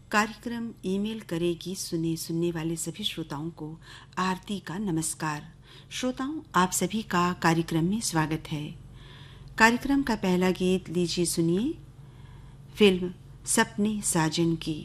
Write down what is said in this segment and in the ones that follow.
कार्यक्रम ईमेल करेगी सुनने वाले सभी श्रोताओं को आरती का नमस्कार। श्रोताओं, आप सभी का कार्यक्रम में स्वागत है। कार्यक्रम का पहला गीत लीजिए सुनिए, फिल्म सपने साजन की।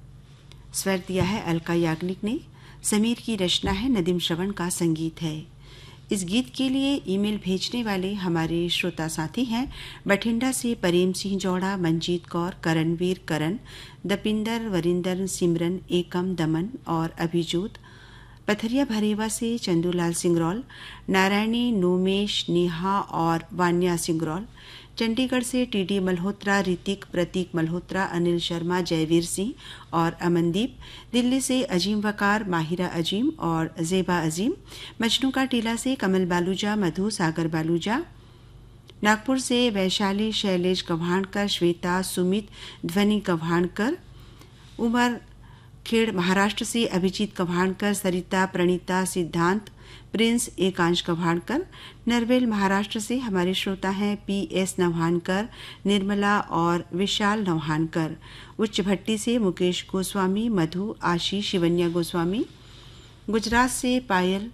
स्वर दिया है अलका याग्निक ने, समीर की रचना है, नदीम श्रवण का संगीत है। इस गीत के लिए ईमेल भेजने वाले हमारे श्रोता साथी हैं बठिंडा से प्रेम सिंह जौड़ा, मंजीत कौर, करणवीर करण, दपिंदर, वरिंदर, सिमरन, एकम, दमन और अभिजोत। पथरिया भरेवा से चंदूलाल सिंगरौल, नारायणी, नोमेश, नेहा और वान्या सिंगरौल। चंडीगढ़ से टीडी मल्होत्रा, ऋतिक, प्रतीक मल्होत्रा, अनिल शर्मा, जयवीर सिंह और अमनदीप। दिल्ली से अजीम वकार, माहिरा अजीम और जेबा अजीम। मजनू का टीला से कमल बालूजा, मधु, सागर बालूजा। नागपुर से वैशाली, शैलेश कव्हाणकर, श्वेता, सुमित, ध्वनि कव्हाणकर। उमर खेड़ महाराष्ट्र से अभिजीत कव्हाणकर, सरिता, प्रणीता, सिद्धांत, प्रिंस, एकांश कव्हाणकर। नरवेल महाराष्ट्र से हमारे श्रोता हैं पीएस नव्हाणकर, निर्मला और विशाल नव्हाणकर। उच्च भट्टी से मुकेश गोस्वामी, मधु, आशीष, शिवन्या गोस्वामी। गुजरात से पायल,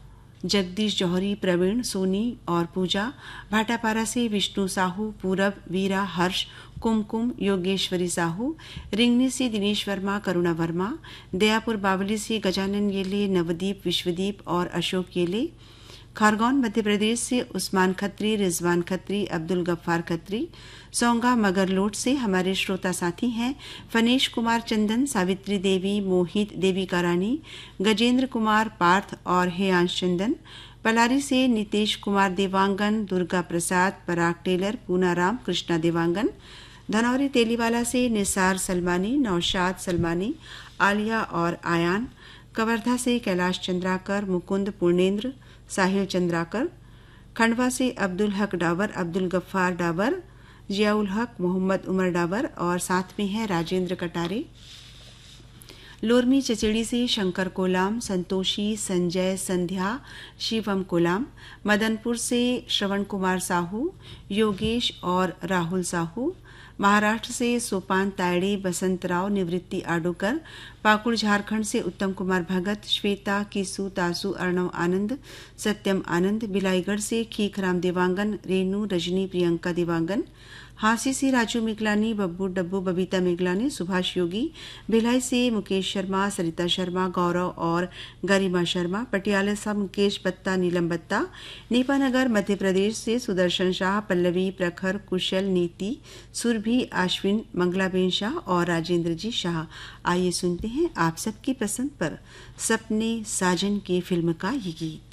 जगदीश जौहरी, प्रवीण, सोनी और पूजा। भाटापारा से विष्णु साहू, पूरब, वीरा, हर्ष, कुमकुम, योगेश्वरी साहू। रिंगनी से दिनेश वर्मा, करुणा वर्मा। दयापुर बावली से गजानन येले, नवदीप, विश्वदीप और अशोक येले। खारगौन मध्य प्रदेश से उस्मान खत्री, रिजवान खत्री, अब्दुल गफ्फार खत्री। सोंगा मगरलोट से हमारे श्रोता साथी हैं फनेश कुमार चंदन, सावित्री देवी, मोहित, देविका रानी, गजेंद्र कुमार, पार्थ और हेयांश चंदन। पलारी से नितेश कुमार देवांगन, दुर्गा प्रसाद, पराग टेलर, पूनाराम, कृष्णा देवांगन। धनौरी तेलीवाला से निसार सलमानी, नौशाद सलमानी, आलिया और आयान। कवर्धा से कैलाश चंद्राकर, मुकुंद, पूर्णेंद्र, साहिल चंद्राकर। खंडवा से अब्दुल हक डावर, अब्दुल गफ्फार डावर, जियाउल हक, मोहम्मद उमर डावर और साथ में है राजेंद्र कटारे। लोरमी चचेड़ी से शंकर कोलाम, संतोषी, संजय, संध्या, शिवम कोलाम। मदनपुर से श्रवण कुमार साहू, योगेश और राहुल साहू। महाराष्ट्र से सोपान तायड़े, बसंतराव, निवृत्ति आडोकर। पाकुड़ झारखंड से उत्तम कुमार भगत, श्वेता, किसु, तासु, अर्णव आनंद, सत्यम आनंद। बिलाईगढ़ से खीखराम देवांगन, रेणु, रजनी, प्रियंका देवांगन। हांसी से राजू मिगलानी, बब्बू डब्बू, बबीता मिगलानी, सुभाष योगी। भिलाई से मुकेश शर्मा, सरिता शर्मा, गौरव और गरिमा शर्मा। पटियाला से मुकेश बत्ता, नीलम बत्ता। नेपानगर मध्य प्रदेश से सुदर्शन शाह, पल्लवी, प्रखर, कुशल, नीति, सुरभि, आश्विन, मंगलाबेन शाह और राजेंद्र जी शाह। आइए सुनते हैं आप सबकी पसंद पर सपने साजन की फिल्म का ये गीत।